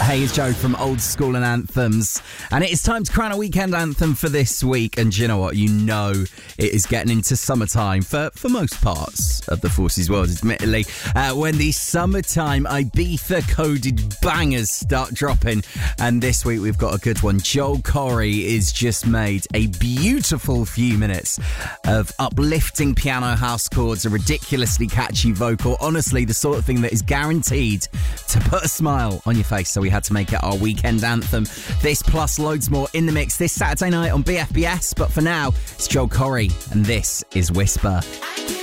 Hey, it's Joe from Old School and Anthems. And it is time to crown a weekend anthem for this week. And do you know what? You know it is getting into summertime for most parts of the Forces world, admittedly. When the summertime Ibiza-coded bangers start dropping. And this week we've got a good one. Joel Corry has just made a beautiful few minutes of uplifting piano house chords, a ridiculously catchy vocal. Honestly, the sort of thing that is guaranteed to put a smile on your face. So we had to make it our weekend anthem. This plus loads more in the mix this Saturday night on BFBS. But for now, it's Joel Corry and this is Whisper.